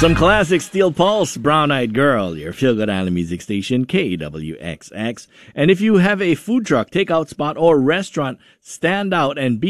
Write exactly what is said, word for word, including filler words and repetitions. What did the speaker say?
Some classic Steel Pulse, Brown Eyed Girl, your feel-good island music station, K W X X. And if you have a food truck, takeout spot, or restaurant, stand out and be